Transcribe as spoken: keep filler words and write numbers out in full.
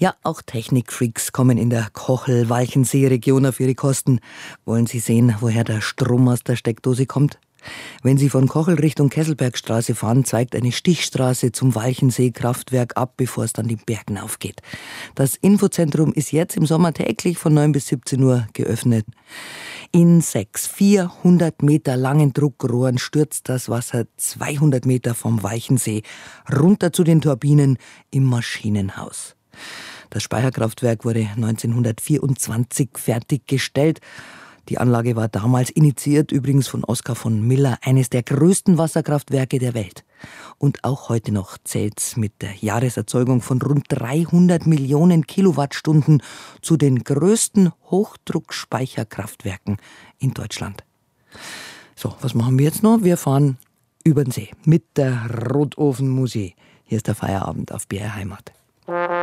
Ja, auch Technikfreaks kommen in der Kochel-Walchensee-Region auf ihre Kosten. Wollen Sie sehen, woher der Strom aus der Steckdose kommt? Wenn Sie von Kochel Richtung Kesselbergstraße fahren, zeigt eine Stichstraße zum Walchensee-Kraftwerk ab, bevor es dann die Bergen aufgeht. Das Infozentrum ist jetzt im Sommer täglich von neun bis siebzehn Uhr geöffnet. In sechs vierhundert Meter langen Druckrohren stürzt das Wasser zweihundert Meter vom Walchensee runter zu den Turbinen im Maschinenhaus. Das Speicherkraftwerk wurde neunzehnhundertvierundzwanzig fertiggestellt. Die Anlage war damals initiiert, übrigens von Oskar von Miller, eines der größten Wasserkraftwerke der Welt. Und auch heute noch zählt's mit der Jahreserzeugung von rund dreihundert Millionen Kilowattstunden zu den größten Hochdruckspeicherkraftwerken in Deutschland. So, was machen wir jetzt noch? Wir fahren über den See mit der Rotofenmusik. Hier ist der Feierabend auf B R Heimat.